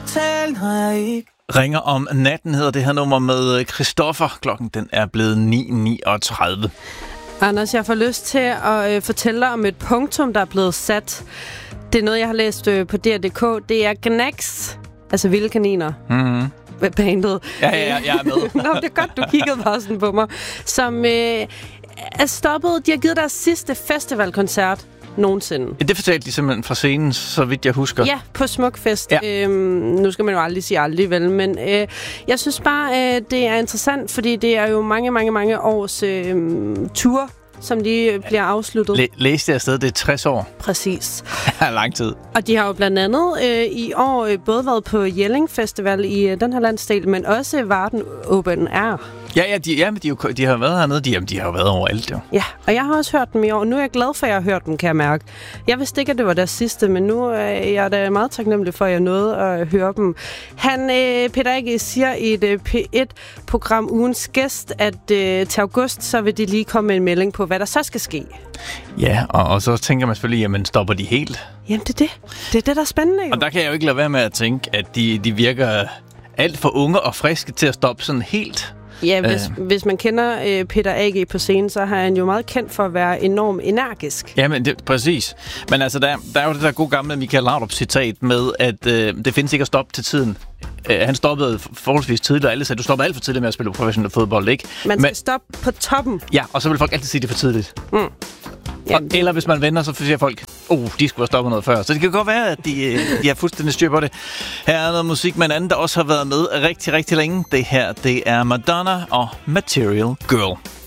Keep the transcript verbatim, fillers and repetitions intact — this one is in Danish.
tale, når jeg ikke... Ringer om natten hedder det her nummer med Christoffer. Klokken den er blevet ni niogtredive. Anders, jeg får lyst til at øh, fortælle dig om et punktum, der er blevet sat. Det er noget, jeg har læst øh, på D R punktum d k. Det er Gnags, altså vilde kaniner. Mhm. Bandet. Ja, ja, ja, jeg er med. Nå, det er godt, du kiggede bare sådan på mig. Som øh, er stoppet. De har givet deres sidste festivalkoncert nogensinde. Det fortalte de simpelthen fra scenen, så vidt jeg husker. Ja, på Smukfest. Ja. Øhm, nu skal man jo aldrig sige aldrig, vel, men øh, jeg synes bare, øh, det er interessant, fordi det er jo mange, mange, mange års øh, tur, som lige bliver afsluttet. Læ- læste jeg afsted, det er tres år. Præcis. Lang tid. Og de har jo blandt andet øh, i år øh, både været på Jelling Festival i øh, den her landsdel, men også Varden Open Air. Ja, ja, de, ja men de, jo, de har været hernede. De, jamen, de har jo været overalt, jo. Ja, og jeg har også hørt dem i år. Nu er jeg glad for, at jeg har hørt dem, kan jeg mærke. Jeg vidste ikke, at det var deres sidste, men nu er jeg da meget taknemmelig for, at jeg nåede at høre dem. Han, øh, Peter Ægge, siger i et øh, P et-program Ugens Gæst, at øh, til august, så vil de lige komme med en melding på, hvad der så skal ske. Ja, og, og så tænker man selvfølgelig, jamen stopper de helt? Jamen, det er det. Det er det, der er spændende, jo. Og der kan jeg jo ikke lade være med at tænke, at de, de virker alt for unge og friske til at stoppe sådan helt. Ja, hvis, øh. hvis man kender øh, Peter A G på scenen, så har han jo meget kendt for at være enormt energisk. Jamen, det, præcis. Men altså, der, der er jo det der gode gamle Michael Laudrup-citat med, at øh, det findes ikke at stoppe til tiden. Øh, han stoppede forholdsvis tidligt, og alle sagde, du stopper alt for tidligt med at spille professionel fodbold, ikke? Man skal Men, stoppe på toppen. Ja, og så vil folk altid sige, det er for tidligt. Mm. Og, eller hvis man vender, så siger folk, oh, de skulle have stoppet noget før. Så det kan godt være, at de, de har fuldstændig styr på det. Her er noget musik med en anden, der også har været med rigtig, rigtig længe. Det her, det er Madonna og Material Girl.